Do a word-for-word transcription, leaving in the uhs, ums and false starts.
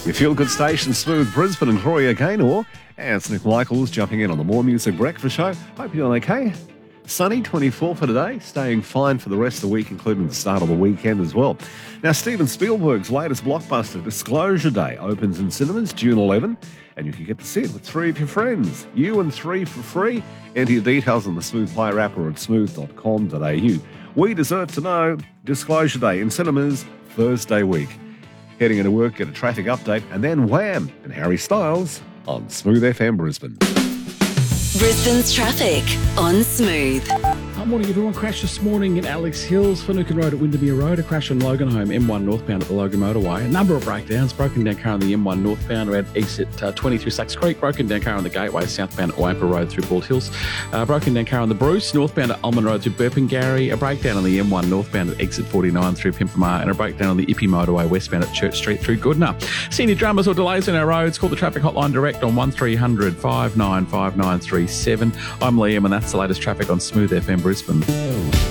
Your feel-good station, Smooth Brisbane and Gloria Gaynor. And it's Nick Michaels jumping in on the More Music Breakfast Show. Hope you're doing okay. Sunny, twenty-four for today, staying fine for the rest of the week, including the start of the weekend as well. Now, Steven Spielberg's latest blockbuster, Disclosure Day, opens in cinemas June eleventh, and you can get to see it with three of your friends. You and three for free. Enter your details on the Smooth Play app or at smooth dot com dot a u. We deserve to know. Disclosure Day in cinemas Thursday week. Heading into work, get a traffic update, and then Wham! And Harry Styles on Smooth F M Brisbane. Brisbane's traffic on Smooth. Good morning, everyone. Crash this morning in Alex Hills, Finucane Road at Windermere Road. A crash on Logan Home, M one northbound at the Logan Motorway. A number of breakdowns. Broken down car on the M one northbound around exit uh, twenty through Sacks Creek. Broken down car on the Gateway southbound at Wampa Road through Bald Hills. Uh, broken down car on the Bruce northbound at Almond Road through Burpengary. A breakdown on the M one northbound at exit forty-nine through Pimpamar. And a breakdown on the Ippy Motorway westbound at Church Street through Goodna. Senior dramas or delays on our roads, call the traffic hotline direct on one three hundred five nine five nine three seven. I'm Liam, and that's the latest traffic on Smooth F M Brisbane.